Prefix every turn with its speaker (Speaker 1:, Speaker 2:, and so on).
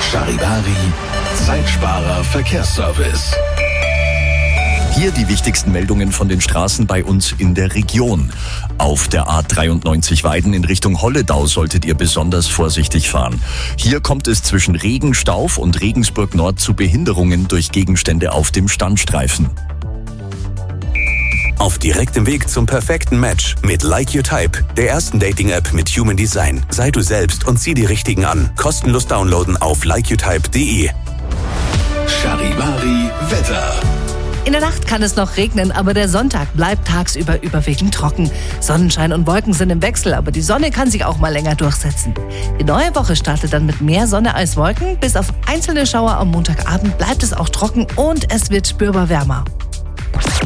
Speaker 1: Charivari, Zeitsparer Verkehrsservice. Hier die wichtigsten Meldungen von den Straßen bei uns in der Region. Auf der A93 Weiden in Richtung Holledau solltet ihr besonders vorsichtig fahren. Hier kommt es zwischen Regenstauf und Regensburg Nord zu Behinderungen durch Gegenstände auf dem Standstreifen.
Speaker 2: Auf direktem Weg zum perfekten Match mit Like Your Type, der ersten Dating-App mit Human Design. Sei du selbst und zieh die Richtigen an. Kostenlos downloaden auf likeyourtype.de.
Speaker 1: Charivari Wetter.
Speaker 3: In der Nacht kann es noch regnen, aber der Sonntag bleibt tagsüber überwiegend trocken. Sonnenschein und Wolken sind im Wechsel, aber die Sonne kann sich auch mal länger durchsetzen. Die neue Woche startet dann mit mehr Sonne als Wolken. Bis auf einzelne Schauer am Montagabend bleibt es auch trocken und es wird spürbar wärmer.